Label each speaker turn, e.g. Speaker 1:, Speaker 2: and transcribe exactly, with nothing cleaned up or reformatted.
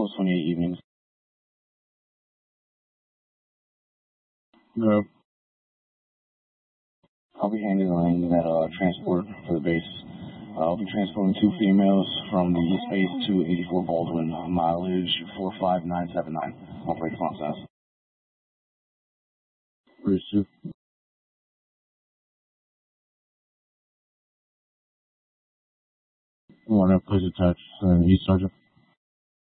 Speaker 1: Charles twenty-eight evenings.
Speaker 2: No.
Speaker 1: I'll be handling that uh, transport for the base. Uh, I'll be transporting two females from the East Base to eighty-four Baldwin, mileage four five nine seven nine. Operate font size.
Speaker 2: Where's two? One up, please attach. Uh, East Sergeant.